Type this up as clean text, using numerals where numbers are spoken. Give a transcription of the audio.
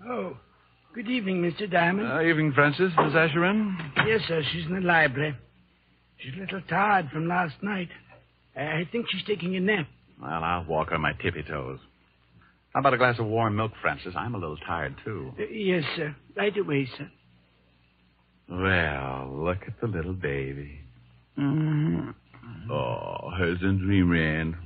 Oh, good evening, Mr. Diamond. Evening, Francis. Miss Asherin? Yes, sir. She's in the library. She's a little tired from last night. I think she's taking a nap. Well, I'll walk on my tippy toes. How about a glass of warm milk, Francis? I'm a little tired, too. Yes, sir. Right away, sir. Well, look at the little baby. Mm-hmm. Oh, her dreamland.